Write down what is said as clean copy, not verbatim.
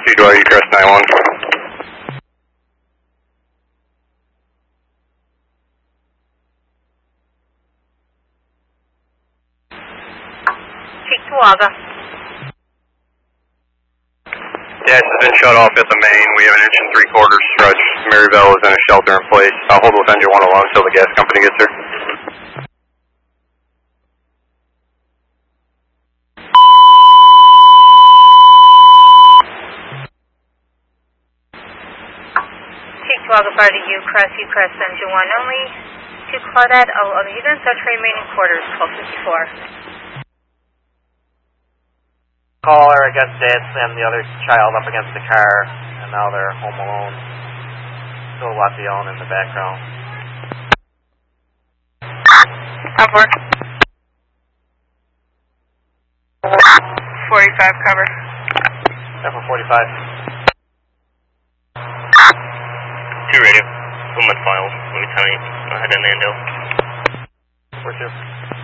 Dwyer, you crest 91. Cheek to Waga. Gas has been shut off at the main. We have an 1 3/4 stretch. Maryville is in a shelter in place. I'll hold with engine 1 alone until the gas company gets here. Cheek to Waga, fire to you crest engine 1 only. To Claudette, all other units are to remaining quarters, 1254. Caller, I guess Dad slammed the other child up against the car, and now they're home alone. Still a lot of yelling in the background. Cover. 45 cover. Echo 45. 2 radio. Put my files. Let me tell you. I had an endo. 4-2.